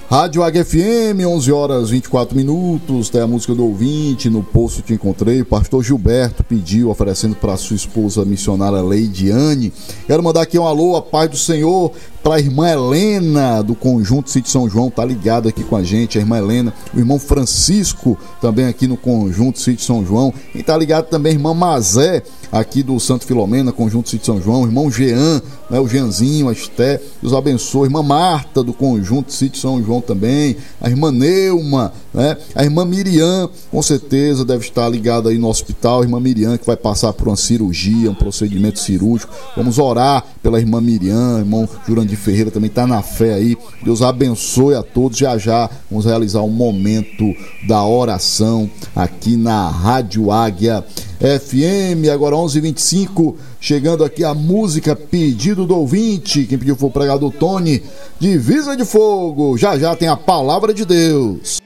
Rádio Águia FM, 11 horas 24 minutos, tem a música do ouvinte, No Poço Te Encontrei. O pastor Gilberto pediu, oferecendo para sua esposa missionária Leidiane. Quero mandar aqui um alô, a paz do Senhor, para a irmã Helena, do Conjunto Sítio São João, tá ligado aqui com a gente, a irmã Helena. O irmão Francisco, também aqui no Conjunto Sítio São João. E tá ligado também a irmã Mazé, aqui do Santo Filomena, Conjunto Sítio São João. O irmão Jean, né, o Jeanzinho, a Esté, Deus abençoe. Irmã Marta, do Conjunto Sítio São João também. A irmã Neuma, né? A irmã Miriam, com certeza deve estar ligada aí no hospital. A irmã Miriam, que vai passar por uma cirurgia, um procedimento cirúrgico. Vamos orar pela irmã Miriam. Irmão Jurandir Ferreira também está na fé aí. Deus abençoe a todos. Já vamos realizar um momento da oração aqui na Rádio Águia FM. Agora 11h25, chegando aqui a música Pedido do Ouvinte. Quem pediu foi o pregador Tony, Divisa de Fogo. Já tem a palavra de Deus.